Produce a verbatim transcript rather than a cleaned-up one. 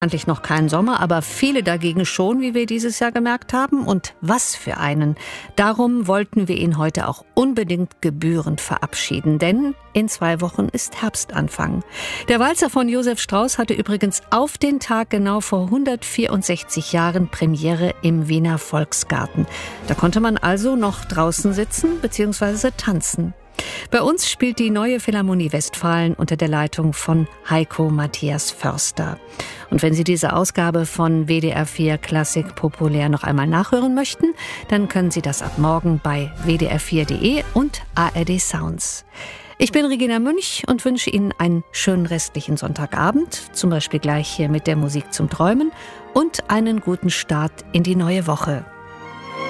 Eigentlich noch kein Sommer, aber viele dagegen schon, wie wir dieses Jahr gemerkt haben. Und was für einen. Darum wollten wir ihn heute auch unbedingt gebührend verabschieden, denn in zwei Wochen ist Herbstanfang. Der Walzer von Josef Strauss hatte übrigens auf den Tag genau vor hundertvierundsechzig Jahren Premiere im Wiener Volksgarten. Da konnte man also noch draußen sitzen bzw. tanzen. Bei uns spielt die Neue Philharmonie Westfalen unter der Leitung von Heiko Matthias Förster. Und wenn Sie diese Ausgabe von W D R vier Klassik Populär noch einmal nachhören möchten, dann können Sie das ab morgen bei w d r vier punkt d e und A R D Sounds. Ich bin Regina Münch und wünsche Ihnen einen schönen restlichen Sonntagabend, zum Beispiel gleich hier mit der Musik zum Träumen, und einen guten Start in die neue Woche.